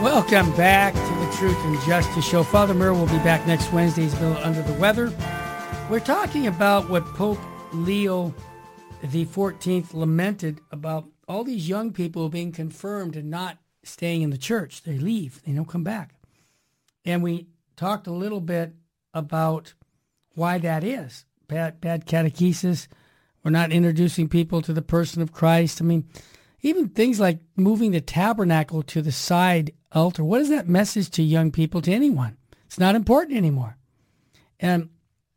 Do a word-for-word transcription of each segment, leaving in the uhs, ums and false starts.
Welcome back to the Truth and Justice Show. Father Murr will be back next Wednesday. He's a little under the weather. We're talking about what Pope Leo the fourteenth lamented about all these young people being confirmed and not staying in the church. They leave. They don't come back. And we talked a little bit about why that is. Bad, bad catechesis. We're not introducing people to the person of Christ. I mean, even things like moving the tabernacle to the side altar. What is that message to young people, to anyone? It's not important anymore. And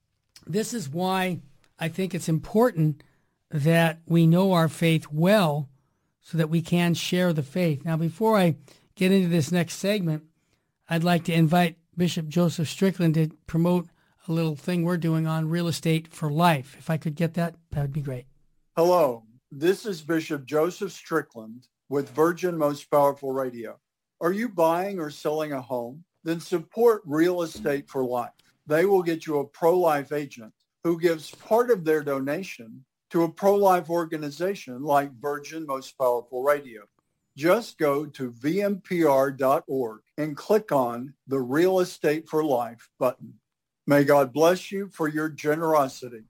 this is why I think it's important that we know our faith well so that we can share the faith. Now, before I get into this next segment, I'd like to invite Bishop Joseph Strickland to promote a little thing we're doing on Real Estate for Life. If I could get that, that would be great. Hello, this is Bishop Joseph Strickland with Virgin Most Powerful Radio. Are you buying or selling a home? Then support Real Estate for Life. They will get you a pro-life agent who gives part of their donation to a pro-life organization like Virgin Most Powerful Radio. Just go to v m p r dot org and click on the Real Estate for Life button. May God bless you for your generosity.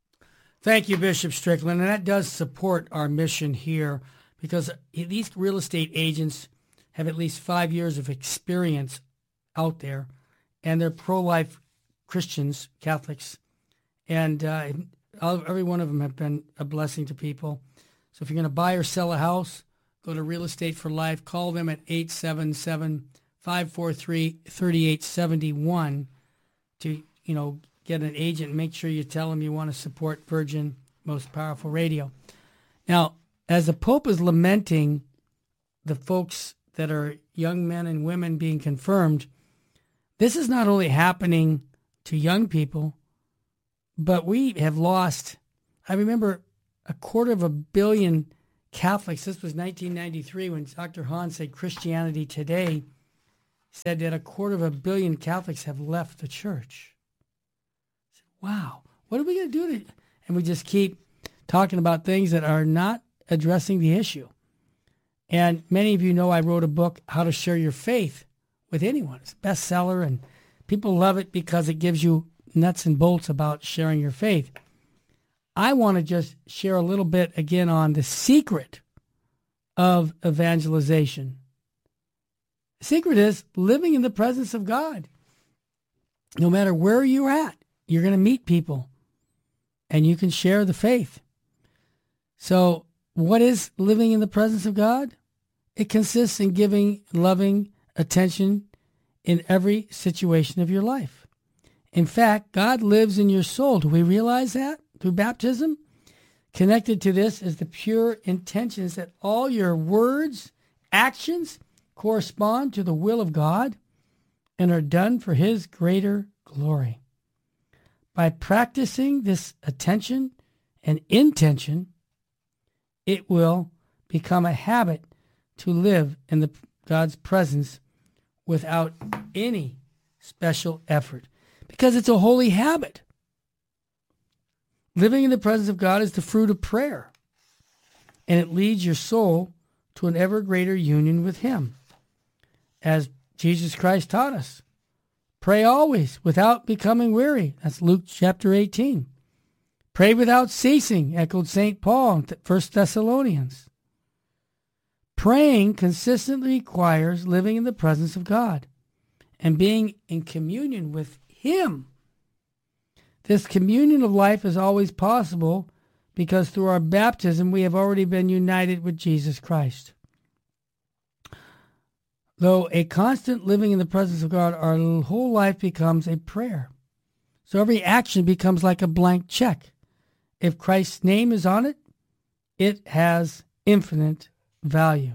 Thank you, Bishop Strickland. And that does support our mission here because these real estate agents have at least five years of experience out there, and they're pro-life Christians, Catholics, and uh, every one of them have been a blessing to people. So if you're going to buy or sell a house, go to Real Estate for Life. Call them at eight seven seven, five four three, three eight seven one to, you know, get an agent. Make sure you tell them you want to support Virgin Most Powerful Radio. Now, as the Pope is lamenting the folks that are young men and women being confirmed, this is not only happening to young people, but we have lost, I remember a quarter of a billion Catholics. This was nineteen ninety-three when Doctor Hahn said Christianity Today said that a quarter of a billion Catholics have left the church. I said, wow, what are we going to do? To, and we just keep talking about things that are not addressing the issue. And many of you know I wrote a book, How to Share Your Faith with Anyone. It's a bestseller, and people love it because it gives you nuts and bolts about sharing your faith. I want to just share a little bit again on the secret of evangelization. The secret is living in the presence of God. No matter where you're at, you're going to meet people, and you can share the faith. So what is living in the presence of God? It consists in giving loving attention in every situation of your life. In fact, God lives in your soul. Do we realize that through baptism? Connected to this is the pure intentions that all your words, actions correspond to the will of God and are done for his greater glory. By practicing this attention and intention, it will become a habit to live in the God's presence without any special effort, because it's a holy habit. Living in the presence of God is the fruit of prayer, and it leads your soul to an ever greater union with him. As Jesus Christ taught us, pray always without becoming weary. That's Luke chapter eighteen. Pray without ceasing, echoed Saint Paul in First Thessalonians. Praying consistently requires living in the presence of God and being in communion with him. This communion of life is always possible because through our baptism we have already been united with Jesus Christ. Though a constant living in the presence of God, our whole life becomes a prayer. So every action becomes like a blank check. If Christ's name is on it, it has infinite value.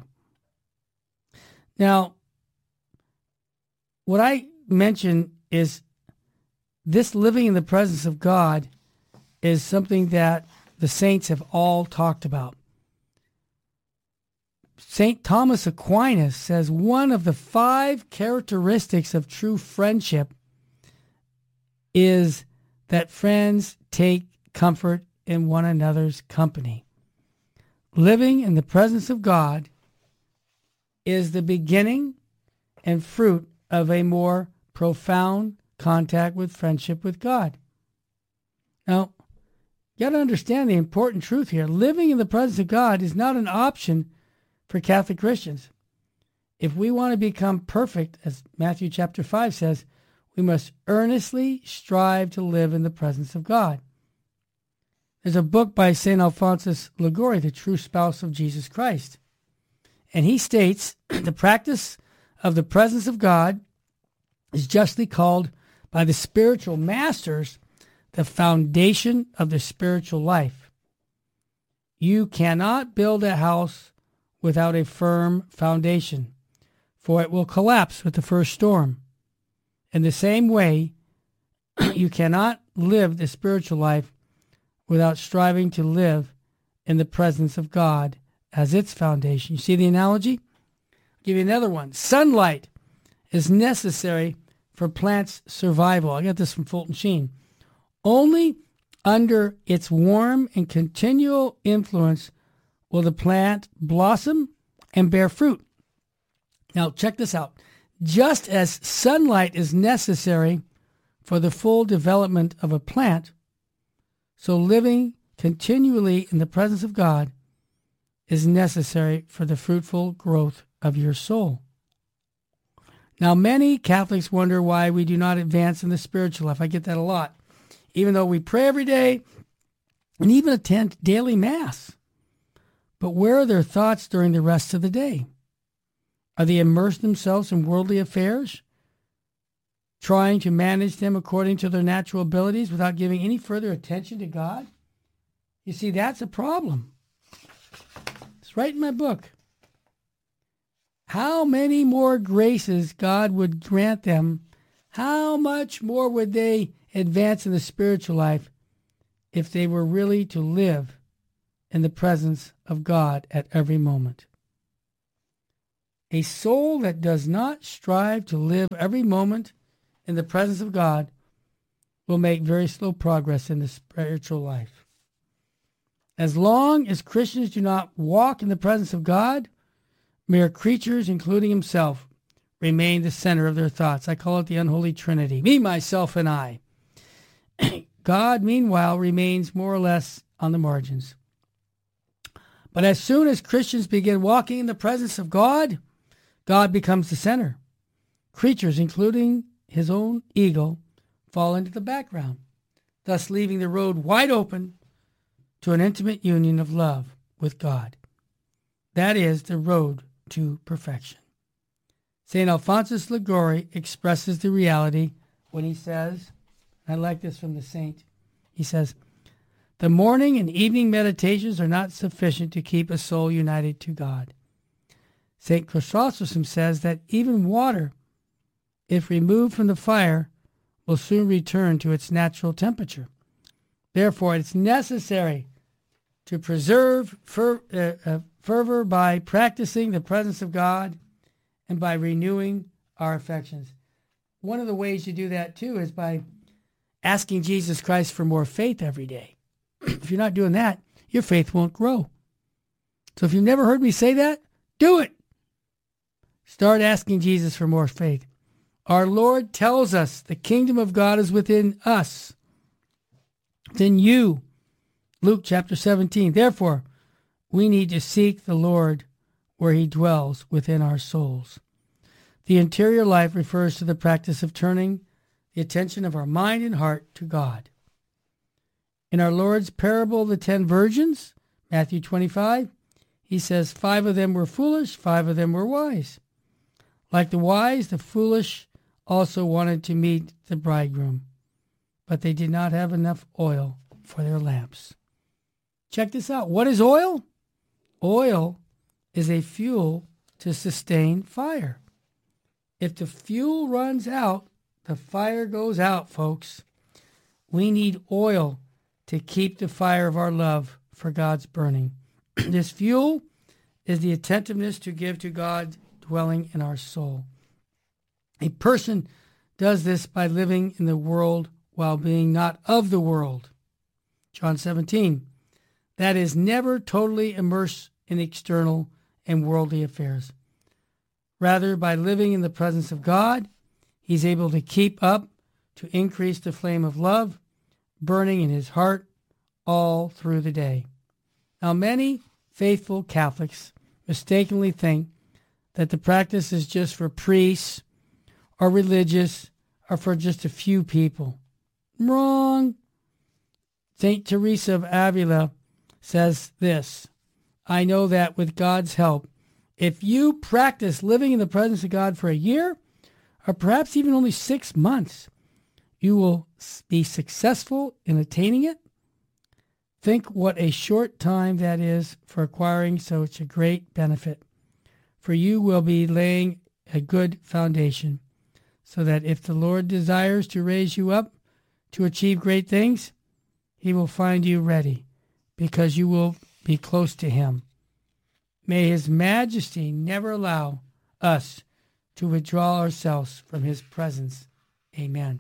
Now, what I mentioned is this living in the presence of God is something that the saints have all talked about. Saint Thomas Aquinas says one of the five characteristics of true friendship is that friends take comfort in one another's company. Living in the presence of God is the beginning and fruit of a more profound contact with friendship with God. Now, you got to understand the important truth here. Living in the presence of God is not an option for Catholic Christians. If we want to become perfect, as Matthew chapter five says, we must earnestly strive to live in the presence of God. There's a book by Saint Alphonsus Liguori, The True Spouse of Jesus Christ. And he states, the practice of the presence of God is justly called by the spiritual masters the foundation of the spiritual life. You cannot build a house without a firm foundation, for it will collapse with the first storm. In the same way, you cannot live the spiritual life without striving to live in the presence of God as its foundation. You see the analogy? I'll give you another one. Sunlight is necessary for plants' survival. I got this from Fulton Sheen. Only under its warm and continual influence will the plant blossom and bear fruit. Now, check this out. Just as sunlight is necessary for the full development of a plant, so living continually in the presence of God is necessary for the fruitful growth of your soul. Now, many Catholics wonder why we do not advance in the spiritual life. I get that a lot. Even though we pray every day and even attend daily Mass. But where are their thoughts during the rest of the day? Are they immersed themselves in worldly affairs, trying to manage them according to their natural abilities without giving any further attention to God? You see, that's a problem. It's right in my book. How many more graces God would grant them, how much more would they advance in the spiritual life if they were really to live in the presence of God at every moment. A soul that does not strive to live every moment in the presence of God will make very slow progress in the spiritual life. As long as Christians do not walk in the presence of God, mere creatures, including himself, remain the center of their thoughts. I call it the unholy trinity, me, myself, and I. God, meanwhile, remains more or less on the margins. But as soon as Christians begin walking in the presence of God, God becomes the center. Creatures, including his own ego, fall into the background, thus leaving the road wide open to an intimate union of love with God. That is the road to perfection. Saint Alphonsus Liguori expresses the reality when he says, I like this from the saint, he says, the morning and evening meditations are not sufficient to keep a soul united to God. Saint Chrysostom says that even water, if removed from the fire, will soon return to its natural temperature. Therefore, it's necessary to preserve fer- uh, uh, fervor by practicing the presence of God and by renewing our affections. One of the ways you do that, too, is by asking Jesus Christ for more faith every day. If you're not doing that, your faith won't grow. So if you've never heard me say that, do it. Start asking Jesus for more faith. Our Lord tells us the kingdom of God is within us, within you. Luke chapter seventeen. Therefore, we need to seek the Lord where he dwells within our souls. The interior life refers to the practice of turning the attention of our mind and heart to God. In our Lord's parable of the ten virgins, Matthew twenty-five, he says, five of them were foolish, five of them were wise. Like the wise, the foolish also wanted to meet the bridegroom, but they did not have enough oil for their lamps. Check this out. What is oil? Oil is a fuel to sustain fire. If the fuel runs out, the fire goes out, folks. We need oil to keep the fire of our love for God's burning. This fuel is the attentiveness to give to God dwelling in our soul. A person does this by living in the world while being not of the world. John seventeen. That is, never totally immersed in external and worldly affairs. Rather, by living in the presence of God, he's able to keep up to increase the flame of love burning in his heart all through the day. Now, many faithful Catholics mistakenly think that the practice is just for priests or religious or for just a few people. Wrong. Saint Teresa of Avila says this, I know that with God's help, if you practice living in the presence of God for a year, or perhaps even only six months, you will be successful in attaining it. Think what a short time that is for acquiring such a great benefit. For you will be laying a good foundation, so that if the Lord desires to raise you up to achieve great things, he will find you ready, because you will be close to him. May his majesty never allow us to withdraw ourselves from his presence. Amen.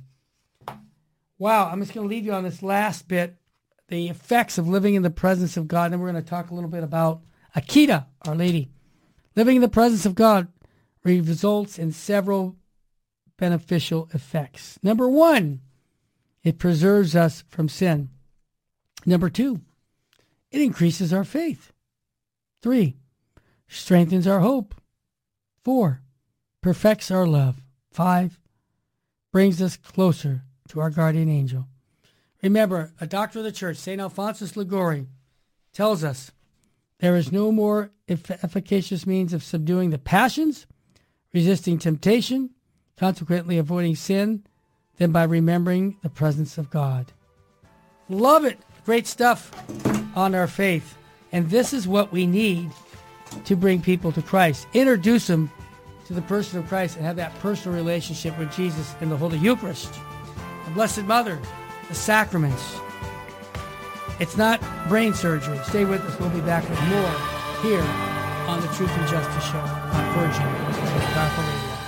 Wow, I'm just going to leave you on this last bit, the effects of living in the presence of God. And then we're going to talk a little bit about Akita, Our Lady. Living in the presence of God results in several beneficial effects. Number one, it preserves us from sin. Number two, it increases our faith. Three, strengthens our hope. Four, perfects our love. Five, brings us closer to our guardian angel. Remember, a doctor of the church, Saint Alphonsus Liguori, tells us there is no more eff- efficacious means of subduing the passions, resisting temptation, consequently avoiding sin, than by remembering the presence of God. Love it. Great stuff on our faith. And this is what we need to bring people to Christ. Introduce them to the person of Christ and have that personal relationship with Jesus in the Holy Eucharist, the Blessed Mother, the sacraments. It's not brain surgery. Stay with us. We'll be back with more here on the Truth and Justice Show on Virgin Most Powerful Radio.